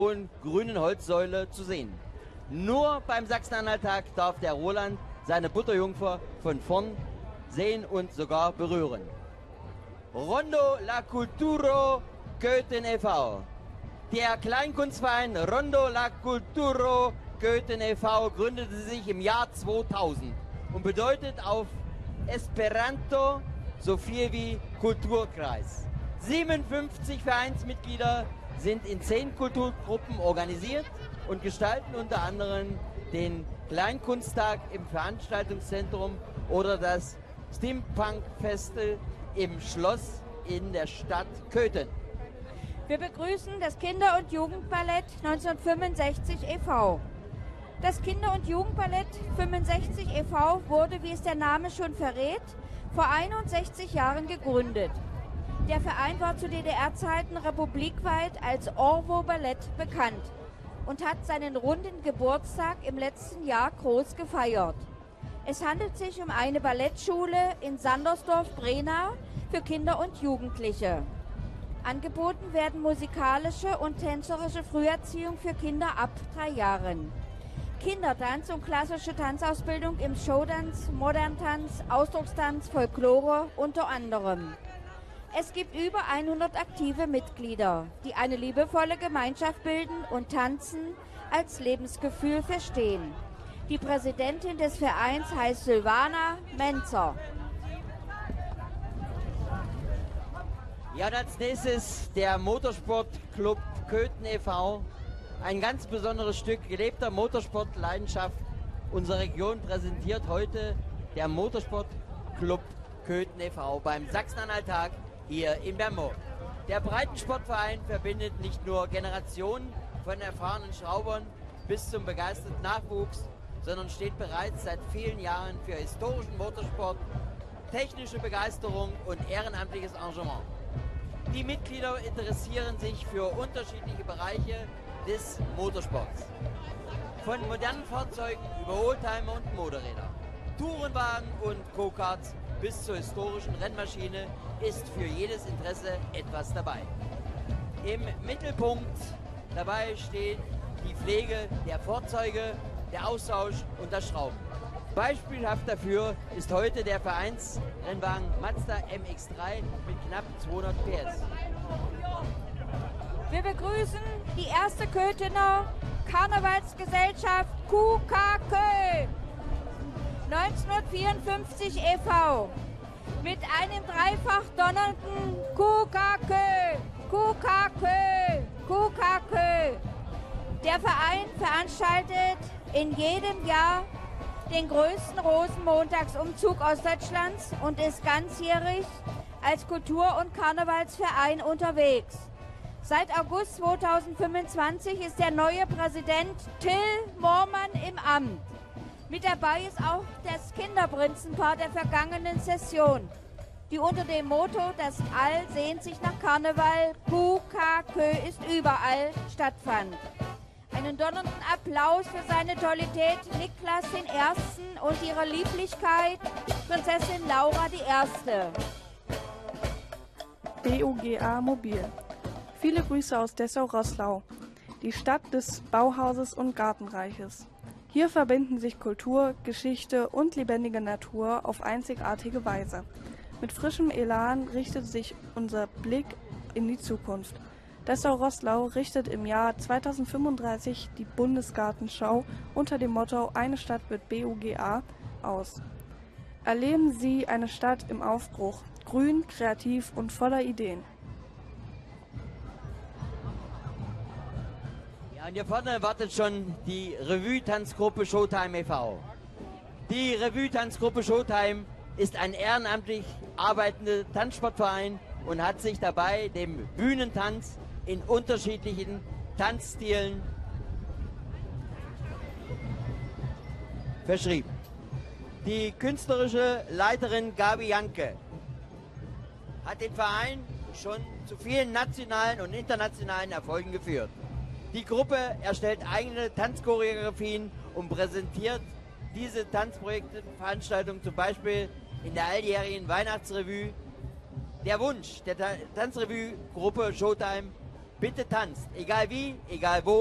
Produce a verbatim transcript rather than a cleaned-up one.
hohen grünen Holzsäule zu sehen. Nur beim Sachsen-Anhalt-Tag darf der Roland seine Butterjungfer von vorn sehen und sogar berühren. Rondo La Culturo Köthen e V Der Kleinkunstverein Rondo La Culturo Köthen e V gründete sich im Jahr zweitausend und bedeutet auf Esperanto so viel wie Kulturkreis. siebenundfünfzig Vereinsmitglieder sind in zehn Kulturgruppen organisiert und gestalten unter anderem den Kleinkunsttag im Veranstaltungszentrum oder das Steampunk-Festival im Schloss in der Stadt Köthen. Wir begrüßen das Kinder- und Jugendballett neunzehnhundertfünfundsechzig e V Das Kinder- und Jugendballett fünfundsechzig e V wurde, wie es der Name schon verrät, vor einundsechzig Jahren gegründet. Der Verein war zu D D R-Zeiten republikweit als Orwo Ballett bekannt und hat seinen runden Geburtstag im letzten Jahr groß gefeiert. Es handelt sich um eine Ballettschule in Sandersdorf-Brenau für Kinder und Jugendliche. Angeboten werden musikalische und tänzerische Früherziehung für Kinder ab drei Jahren. Kindertanz und klassische Tanzausbildung im Showdance, Moderntanz, Ausdruckstanz, Folklore unter anderem. Es gibt über hundert aktive Mitglieder, die eine liebevolle Gemeinschaft bilden und Tanzen als Lebensgefühl verstehen. Die Präsidentin des Vereins heißt Silvana Menzer. Ja, und als nächstes der Motorsportclub Köthen e V Ein ganz besonderes Stück gelebter Motorsportleidenschaft unserer Region präsentiert heute der Motorsportclub Köthen e V beim Sachsen-Anhalt-Tag hier in Bernburg. Der Breitensportverein verbindet nicht nur Generationen von erfahrenen Schraubern bis zum begeisterten Nachwuchs, sondern steht bereits seit vielen Jahren für historischen Motorsport, technische Begeisterung und ehrenamtliches Engagement. Die Mitglieder interessieren sich für unterschiedliche Bereiche des Motorsports. Von modernen Fahrzeugen über Oldtimer und Motorräder, Tourenwagen und Go-Karts bis zur historischen Rennmaschine ist für jedes Interesse etwas dabei. Im Mittelpunkt dabei steht die Pflege der Fahrzeuge, der Austausch und das Schrauben. Beispielhaft dafür ist heute der Vereinsrennwagen Mazda M X drei mit knapp zweihundert P S. Wir begrüßen die erste Köthener Karnevalsgesellschaft Q K Kö neunzehnhundertvierundfünfzig e V mit einem dreifach donnernden Q K Kö, Q K Kö, Q K Kö. Der Verein veranstaltet in jedem Jahr den größten Rosenmontagsumzug Ostdeutschlands und ist ganzjährig als Kultur- und Karnevalsverein unterwegs. Seit August zweitausendfünfundzwanzig ist der neue Präsident Till Moormann im Amt. Mit dabei ist auch das Kinderprinzenpaar der vergangenen Session, die unter dem Motto "Das All sehnt sich nach Karneval, Q K Kö ist überall" stattfand. Einen donnernden Applaus für seine Tollität Niklas den Ersten und ihre Lieblichkeit Prinzessin Laura die Erste. B U G A Mobil. Viele Grüße aus Dessau-Roßlau, die Stadt des Bauhauses und Gartenreiches. Hier verbinden sich Kultur, Geschichte und lebendige Natur auf einzigartige Weise. Mit frischem Elan richtet sich unser Blick in die Zukunft. Dessau-Roßlau richtet im Jahr zweitausendfünfunddreißig die Bundesgartenschau unter dem Motto "Eine Stadt mit B U G A" aus. Erleben Sie eine Stadt im Aufbruch, grün, kreativ und voller Ideen. Ja, und hier vorne wartet schon die Revue-Tanzgruppe Showtime e V Die Revue-Tanzgruppe Showtime ist ein ehrenamtlich arbeitender Tanzsportverein und hat sich dabei dem Bühnentanz in unterschiedlichen Tanzstilen verschrieben. Die künstlerische Leiterin Gabi Janke hat den Verein schon zu vielen nationalen und internationalen Erfolgen geführt. Die Gruppe erstellt eigene Tanzchoreografien und präsentiert diese Tanzprojekte, Veranstaltungen zum Beispiel in der alljährigen Weihnachtsrevue. Der Wunsch der Ta- Tanzrevue-Gruppe Showtime Bitte tanzt, egal wie, egal wo.